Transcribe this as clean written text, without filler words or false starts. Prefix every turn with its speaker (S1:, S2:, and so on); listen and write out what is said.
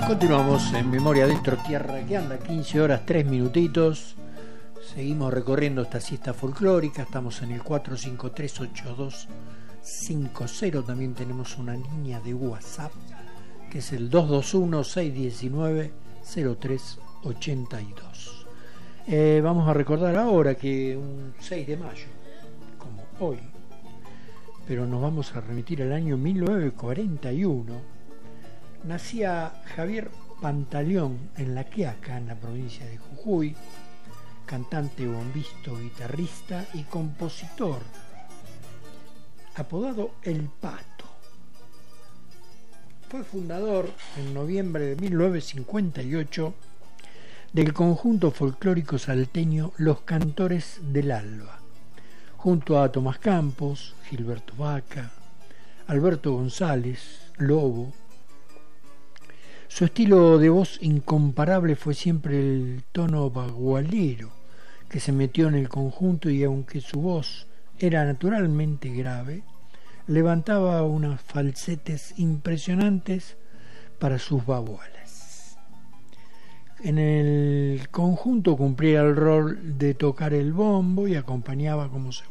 S1: Continuamos en Memoria Adentro Tierra que anda, 15 horas 3 minutitos. Seguimos recorriendo esta siesta folclórica. Estamos en el 453-8250. También tenemos una línea de WhatsApp que es el 221-619-0382. Vamos a recordar ahora que un 6 de mayo, como hoy, pero nos vamos a remitir al año 1941. Nacía Javier Pantaleón en La Quiaca, en la provincia de Jujuy, cantante, bombisto, guitarrista y compositor, apodado El Pato. Fue fundador en noviembre de 1958 del conjunto folclórico salteño Los Cantores del Alba, junto a Tomás Campos, Gilberto Vaca, Alberto González, Lobo. Su estilo de voz incomparable fue siempre el tono bagualero que se metió en el conjunto, y aunque su voz era naturalmente grave, levantaba unos falsetes impresionantes para sus baguales. En el conjunto cumplía el rol de tocar el bombo y acompañaba como